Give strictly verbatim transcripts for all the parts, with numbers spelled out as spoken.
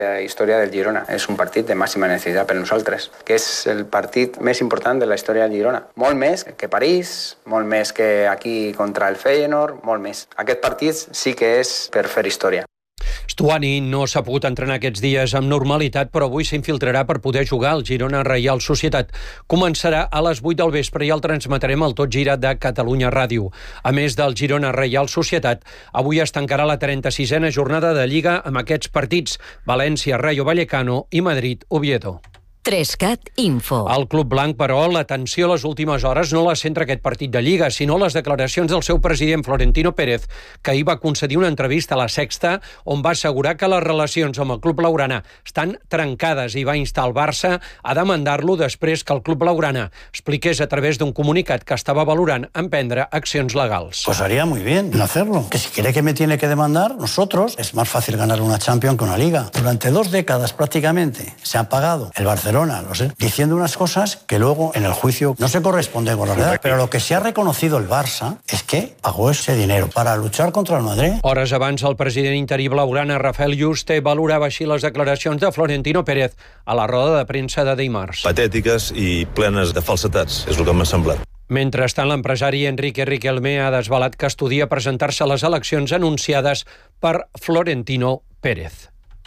La història del Girona és un partit de màxima necessitat per nosaltres, que és el partit més important de la història del Girona. Molt més que París, molt més que aquí contra el Feyenoord, molt més. Aquest partit sí que és per fer història. Stuani no s'ha pogut entrenar aquests dies amb normalitat, però avui s'infiltrarà per poder jugar al Girona Reial Societat. Començarà a les vuit del vespre i el transmetrem al Tot Gira de Catalunya Ràdio. A més del Girona Reial Societat, avui es tancarà la trenta-sisena jornada de Lliga amb aquests partits: València, Rayo Vallecano i Madrid, Oviedo. Trescat Info. El club blanc, però, l'atenció a les últimes hores no la centra aquest partit de Lliga, sinó les declaracions del seu president Florentino Pérez, que ahir va concedir una entrevista a La Sexta on va assegurar que les relacions amb el club blaugrana estan trencades i va instar el Barça a demandar-lo després que el club blaugrana expliqués a través d'un comunicat que estava valorant emprendre accions legals. Pues haría muy bien en hacerlo. Que si quiere que me tiene que demandar, nosotros, es más fácil ganar una Champions que una Liga. Durante dos décadas prácticamente se han pagado el Barcelona, no sé, diciendo unas cosas que luego en el juicio no se corresponden con la verdad. Pero lo que sí ha reconocido el Barça es que pagó ese dinero para luchar contra el Madrid. Hores abans, el president interí blaugrana, Rafael Yuste, valorava així les declaracions de Florentino Pérez a la roda de premsa de dimarts. Patètiques i plenes de falsetats, és el que m'ha semblat. Mentrestant, l'empresari Enrique Riquelme ha desvelat que estudia presentar-se a les eleccions anunciades per Florentino Pérez.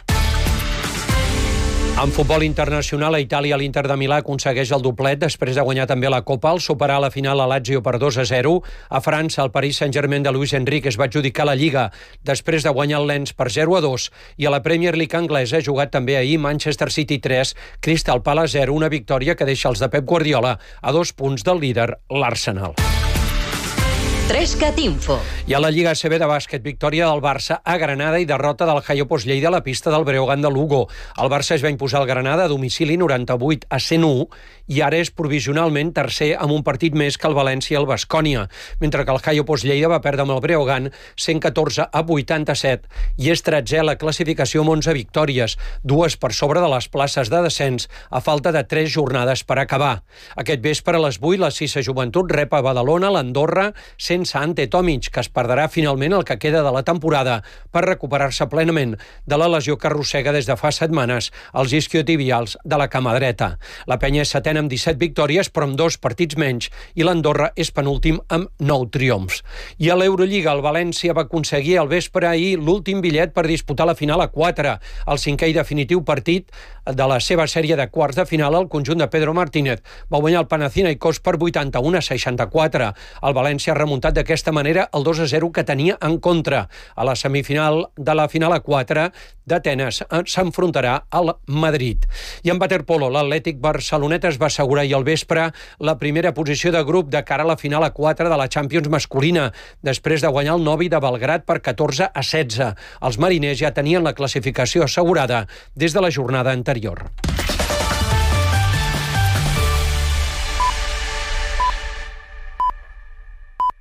En futbol internacional, a Itàlia, l'Inter de Milà aconsegueix el doblet després de guanyar també la Copa al superar a la final a Lazio per dos a zero. A França, el Paris Saint-Germain de Luis Enrique es va adjudicar la Lliga després de guanyar el Lens per zero a dos. I a la Premier League anglesa ha jugat també ahir Manchester City tres, Crystal Palace zero, una victòria que deixa els de Pep Guardiola a dos punts del líder, l'Arsenal. Trescat Info. I a la Lliga A C B de bàsquet, victòria del Barça a Granada i derrota del Jaiopos Lleida a la pista del Breogán de Lugo. El Barça es va imposar al Granada a domicili noranta-vuit a cent u i ara és provisionalment tercer amb un partit més que el València i el Baskonia, mentre que el Jaiopos Lleida va perdre amb el Breogán cent catorze a vuitanta-set i és tretzè a la classificació amb onze victòries, dues per sobre de les places de descens, a falta de tres jornades per acabar. Aquest vespre a les vuit, la Cissa Joventut rep a Badalona, l'Andorra, sense Ante Tomic, que es perdrà finalment el que queda de la temporada per recuperar-se plenament de la lesió que arrossega des de fa setmanes als isquiotibials de la cama dreta. La Penya és setena amb disset victòries, però amb dos partits menys, i l'Andorra és penúltim amb nou triomfs. I a l'Eurolliga, el València va aconseguir al vespre ahir l'últim bitllet per disputar la final a quatre, el cinquè i definitiu partit de la seva sèrie de quarts de final. El conjunt de Pedro Martínez va guanyar el Panathinaikos per vuitanta-u a seixanta-quatre. El València ha remuntat d'aquesta manera el dos a zero que tenia en contra. A la semifinal de la final a quatre d'Atenes s'enfrontarà al Madrid. I en waterpolo, l'Atlètic Barcelonet es va assegurar ahir al vespre la primera posició de grup de cara a la final a quatre de la Champions masculina, després de guanyar el Novi de Belgrad per catorze a setze. Els mariners ja tenien la classificació assegurada des de la jornada anterior.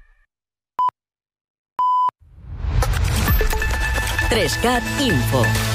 Trescat Info.